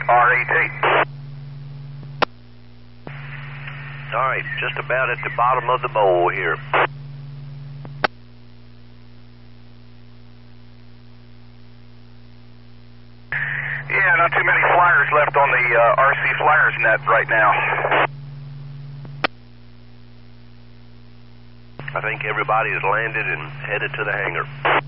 R-18. All right, just about at the bottom of the bowl here. Yeah, not too many flyers left on the RC Flyers net right now. I think everybody has landed and headed to the hangar.